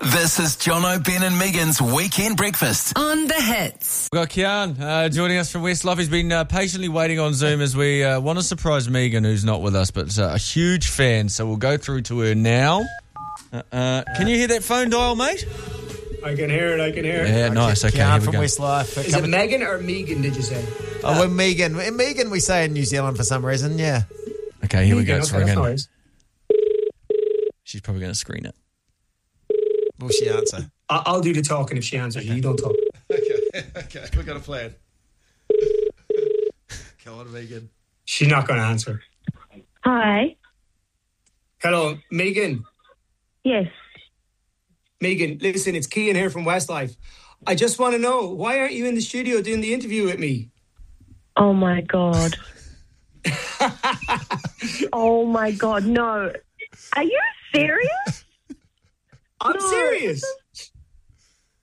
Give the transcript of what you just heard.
This is Jono, Ben and Megan's Weekend Breakfast. On the hits. We've got Kian joining us from Westlife. He's been patiently waiting on Zoom as we want to surprise Megan, who's not with us, but a huge fan. So we'll go through to her now. Can you hear that phone dial, mate? I can hear it. Yeah, nice. Okay, Kian here we from go. Westlife. Is it Megan or Megan, did you say? Oh, we're Megan. Megan, we say in New Zealand for some reason, yeah. Okay, here we go. Megan, It's okay, that's ringing. nice. She's probably going to screen it. Will she answer? I'll do the talking if she answers. You don't talk. Okay, we've got a plan. Come on, Megan. She's not going to answer. Hi. Hello, Megan. Yes. Megan, listen, it's Cian here from Westlife. I just want to know, why aren't you in the studio doing the interview with me? Oh my God. Oh my God. No. Are you serious? I'm No, serious. this is